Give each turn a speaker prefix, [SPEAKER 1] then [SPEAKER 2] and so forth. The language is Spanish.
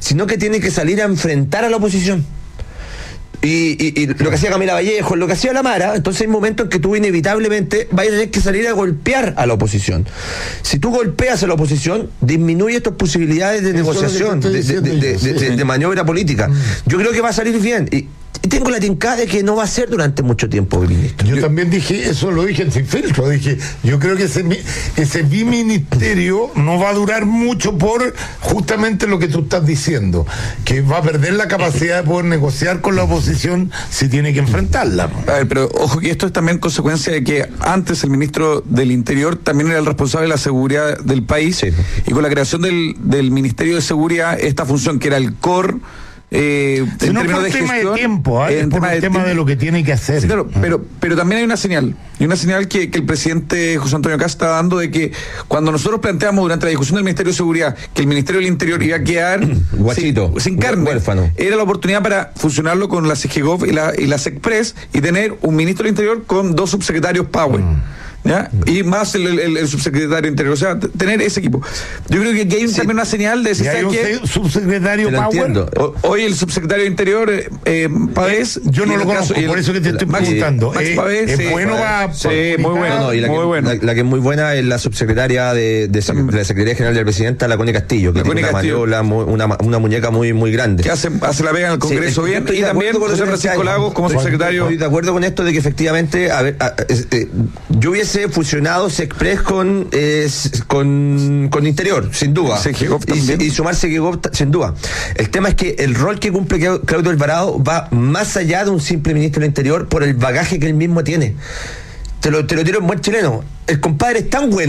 [SPEAKER 1] sino que tiene que salir a enfrentar a la oposición. Y lo que hacía Camila Vallejo, lo que hacía la Mara, entonces hay momentos en que tú inevitablemente vas a tener que salir a golpear a la oposición. Si tú golpeas a la oposición, disminuye tus posibilidades de negociación, de maniobra política. Yo creo que va a salir bien. Y tengo la tincada de que no va a ser durante mucho tiempo el ministro.
[SPEAKER 2] Yo también dije, eso lo dije en Sin Filtro, dije, yo creo que ese biministerio no va a durar mucho por justamente lo que tú estás diciendo, que va a perder la capacidad de poder negociar con la oposición si tiene que enfrentarla.
[SPEAKER 3] A ver, pero ojo que esto es también consecuencia de que antes el ministro del Interior también era el responsable de la seguridad del país, sí. Y con la creación del Ministerio de Seguridad, esta función que era el COR, en términos de
[SPEAKER 2] tema
[SPEAKER 3] gestión,
[SPEAKER 2] de tiempo, es por el tema de lo que tiene que hacer.
[SPEAKER 3] Sí, claro, pero también hay una señal, que el presidente José Antonio Kast está dando, de que cuando nosotros planteamos durante la discusión del Ministerio de Seguridad que el Ministerio del Interior iba a quedar
[SPEAKER 1] guachito,
[SPEAKER 3] sin carne,
[SPEAKER 1] huérfano,
[SPEAKER 3] era la oportunidad para fusionarlo con la CGGOV y la SECPRES y tener un ministro del Interior con 2 subsecretarios Power. ¿Ya? Y más el subsecretario Interior, o sea, tener ese equipo. Yo creo que hay también una señal de decir,
[SPEAKER 2] ¿hay un subsecretario
[SPEAKER 3] Power? Hoy el subsecretario Interior, Pavés,
[SPEAKER 2] yo no lo conozco, por eso que te estoy preguntando.
[SPEAKER 3] Max Pavés,
[SPEAKER 2] es bueno,
[SPEAKER 3] muy bueno.
[SPEAKER 1] La que es muy buena es la subsecretaria de la Secretaría General del Presidente, la Connie Castillo, que tiene una maniola, una muñeca muy grande.
[SPEAKER 3] Que hace la pega en el Congreso bien, y también José Francisco Lagos como subsecretario.
[SPEAKER 1] Estoy de acuerdo con esto de que efectivamente, yo hubiese fusionado SECPRES con Interior, sin duda, y sumar SEGEGOV, sin duda. El tema es que el rol que cumple Claudio Alvarado va más allá de un simple ministro del Interior por el bagaje que él mismo tiene. Te lo tiro en buen chileno. El compadre es tan bueno